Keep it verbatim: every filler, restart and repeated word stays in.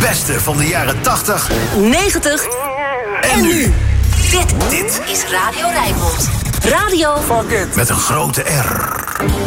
beste van de jaren tachtig, negentig en nu. Dit, dit is Radio Rijnmond. Radio met een grote R.